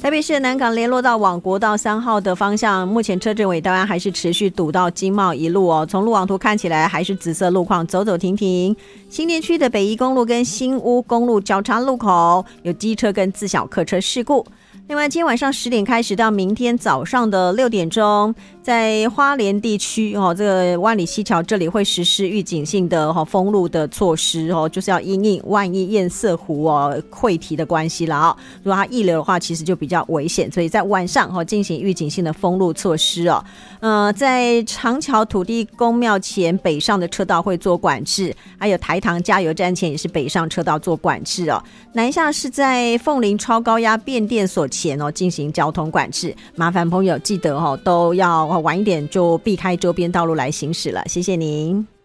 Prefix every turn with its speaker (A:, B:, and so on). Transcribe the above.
A: 台北市的南港联络道往国道3号的方向，目前车阵尾当然还是持续堵到经贸一路哦。从路网图看起来还是紫色路况，走走停停。新店区的北宜公路跟新屋公路交叉路口有机车跟自小客车事故。另外，今天晚上10点开始到明天早上的6点钟，在花莲地区这个万里溪桥这里会实施预警性的封路的措施就是要因应万一堰塞湖溃堤的关系了如果它溢流的话，其实就比较危险，所以在晚上进行预警性的封路措施在长桥土地公庙前北上的车道会做管制，还有台糖加油站前也是北上车道做管制南下是在凤林超高压变电所前进行交通管制，麻烦朋友记得都要晚一点就避开周边道路来行驶了，谢谢您。